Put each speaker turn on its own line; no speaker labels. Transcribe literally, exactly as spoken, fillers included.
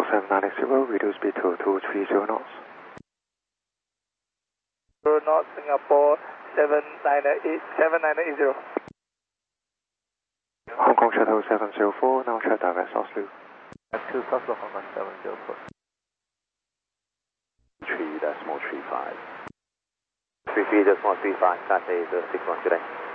seven nine zero, reduce speed to two three zero knots.
zero knots, Singapore seven nine eight, seven nine eight zero.
Hong Kong Shuttle seven zero four, now check direct South Loop.
two Oslo Hong Kong seven zero four.
three decimal three five. three three decimal three five, Cathay is six one today.